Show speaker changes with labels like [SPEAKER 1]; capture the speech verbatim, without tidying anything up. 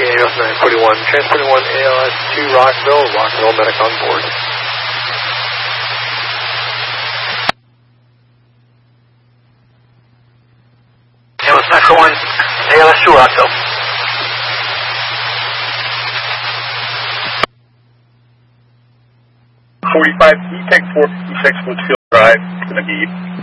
[SPEAKER 1] A L S nine forty-one, transporting one A L S to Rockville, Rockville medic on board.
[SPEAKER 2] A L S nine forty-one, A L S to Rockville.
[SPEAKER 3] forty-five, E-Tech four fifty-six, Woodsfield Drive, going to be